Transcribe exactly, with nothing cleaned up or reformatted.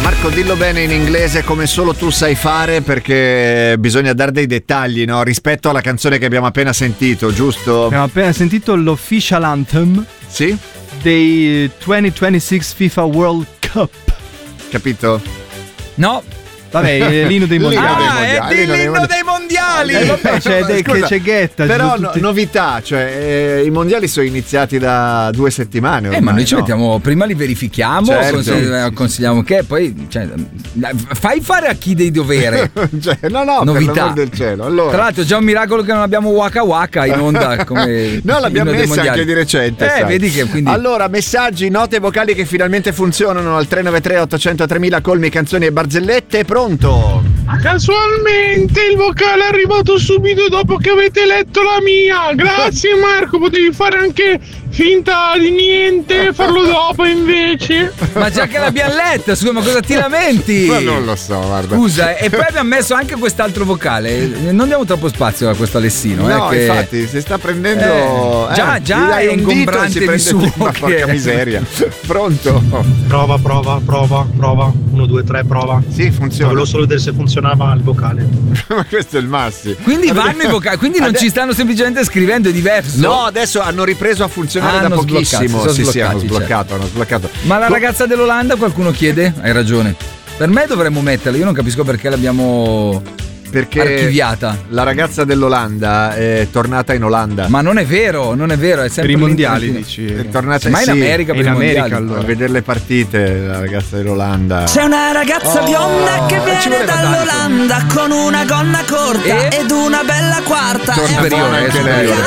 Marco, dillo bene in inglese come solo tu sai fare, perché bisogna dare dei dettagli, no? Rispetto alla canzone che abbiamo appena sentito, giusto? Abbiamo appena sentito l'official anthem. Sì? Dei duemilaventisei FIFA World Cup. Capito? No. Vabbè, l'inno dei mondiali. Ah, è l'inno dei mondiali. Dei mondiali. Eh, vabbè, c'è, de- Scusa, c'è Ghetta. Però tutti... no, novità, cioè eh, i mondiali sono iniziati da due settimane ormai, Eh, ma noi ci no? mettiamo, prima li verifichiamo, Certo. consigli- consigliamo che poi cioè, fai fare a chi dei dovere. Cioè, no, no, novità per l'amor del cielo. Allora. Tra l'altro è già un miracolo che non abbiamo Waka Waka in onda come no, l'abbiamo inno dei messa mondiali. anche di recente. Eh, sai. vedi che quindi. Allora, messaggi, note vocali che finalmente funzionano al tre nove tre otto zero zero tremila, colmi, canzoni e barzellette. Pronto? Casualmente il vocale è arrivato subito dopo che avete letto la mia. Grazie Marco, potevi fare anche finta di niente, farlo dopo invece. Ma già che l'abbiamo letta, scusa, ma cosa ti lamenti? Ma non lo so, guarda. Scusa, e poi abbiamo messo anche quest'altro vocale. Non diamo troppo spazio a questo Alessino. No, eh, che... infatti, si sta prendendo. Eh, già, eh, già gli dai è un dito e ingombrante si di prende suo. Ma che- porca miseria. Pronto? Prova, prova, prova, prova. uno, due, tre, prova. Sì, funziona. Volevo solo vedere se funzionava il vocale. Ma questo è il massimo. Quindi vanno i vocali, quindi non Ade- ci stanno semplicemente scrivendo, è diverso. No, adesso hanno ripreso a funzionare Ah, da hanno pochissimo. sbloccato, si sono Sì, sì, hanno sbloccati, sbloccato, hanno sbloccato. Ma la Co- ragazza dell'Olanda qualcuno chiede? Hai ragione. Per me dovremmo metterla, io non capisco perché l'abbiamo Perché archiviata. la ragazza dell'Olanda è tornata in Olanda. Ma non è vero, non è vero, è sempre Per i mondiali, lì- dici. È tornata Ma in sì, America per in i America, mondiali. allora. a vedere le partite, la ragazza dell'Olanda. C'è una ragazza Oh, bionda che ci viene voleva dall'Olanda con una gonna corta E? ed una bella quarta. Sono È superiore, buona è anche superiore. lei.